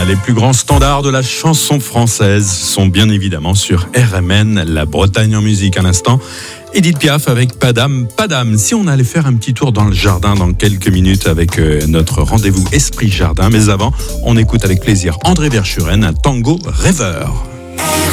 Les plus grands standards de la chanson française sont bien évidemment sur RMN, la Bretagne en musique. À l'instant, Édith Piaf avec Padam Padam. Si on allait faire un petit tour dans le jardin dans quelques minutes avec notre rendez-vous Esprit Jardin. Mais avant, on écoute avec plaisir André Verschuren, un tango rêveur.